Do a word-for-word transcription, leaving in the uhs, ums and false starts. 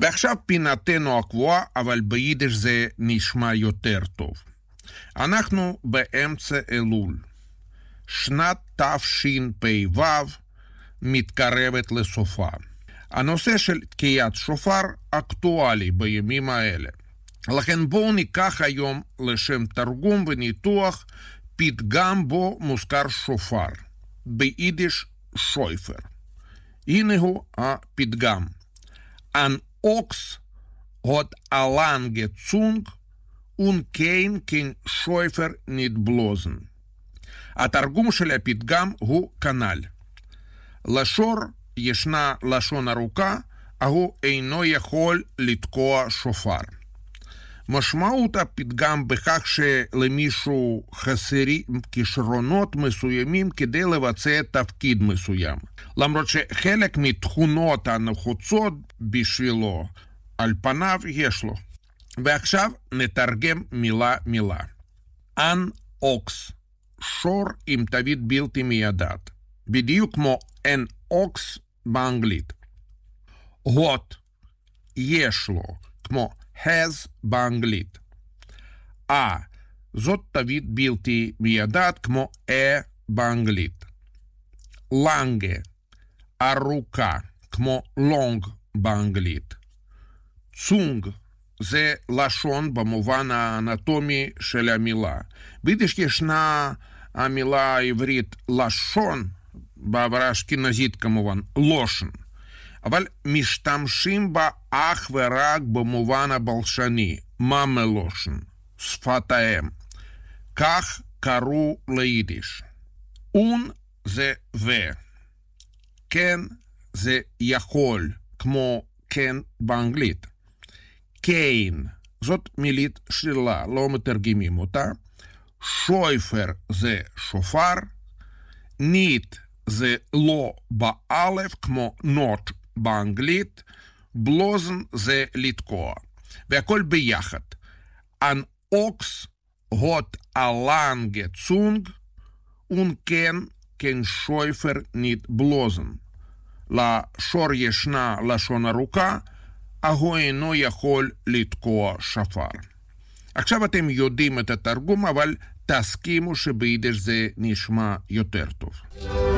ועכשיו פינתנו הקבועה, אבל ביידיש זה נשמע יותר טוב. אנחנו באמצע אלול. שנת תשפ"ו מתקרבת לסופה. הנושא של תקיעת שופר אקטואלי בימים האלה. לכן בואו ניקח היום לשם תרגום וניתוח פתגם בו מוזכר שופר, ביידיש שויפר. הנה הוא הפתגם. An ox hat a lange Zung und kein kein Schäufer nicht bloßen. התרגום של הפתגם הוא כנ"ל. לשור ישנה לשון ארוכה, ההוא אינו יכול לתקוע שופר. משמעות הפתגם בכך שלמישהו חסרים כישרונות מסוימים כדי לבצע תפקיד מסוים. למרות שחלק מתכונות הנחוצות בשבילו על פניו יש לו. ועכשיו נתרגם מילה מילה. אן אוקס, שור עם תווית בלתי מיידעת, בדיוק כמו אין אוקס באנגלית. הוט, יש לו, כמו has באנגלית. אה, זאת תווית בלתי מיידעת כמו אה באנגלית. לנגה, ארוכה, כמו long באנגלית. צונג, זה לשון במובן האנטומי של המילה. ביידיש ישנה המילה העברית לשון, בעברה אשכנזית כמובן, לושן. אבל משתמשים בה אך ורק במובן הבלשני, ממלושן, שפת האם. כך קראו ליידיש. און זה ו. כן זה יכול, כמו כן באנגלית. קיין, זאת מילית שלילה, לא מתרגמים אותה. שויפר זה שופר. ניט זה לא באלף, כמו נוט באנגלית. בלוזן זה לתקוע. והכל ביחד. An Ochs hat a lange Zung und kann kein Schäufer nicht bloßen. לשור ישנה לשון ארוכה, ההוא אינו יכול לתקוע שופר. עכשיו אתם יודעים את התרגום, אבל תסכימו שביידיש זה נשמע יותר טוב.